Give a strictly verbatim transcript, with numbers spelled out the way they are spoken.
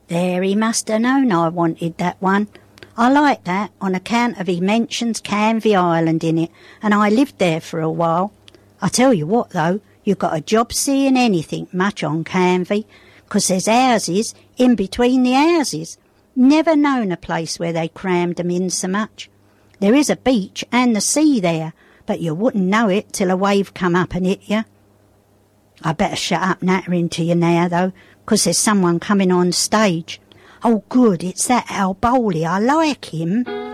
There, he must have known I wanted that one. I like that on account of he mentions Canvey Island in it, and I lived there for a while. I tell you what, though, you've got a job seeing anything much on Canvey, 'cause there's houses in between the houses. Never known a place where they crammed 'em in so much. There is a beach and the sea there, but you wouldn't know it till a wave come up and hit you. I better shut up nattering to you now, though, 'cause there's someone coming on stage. Oh, good, it's that Al Bowley. I like him.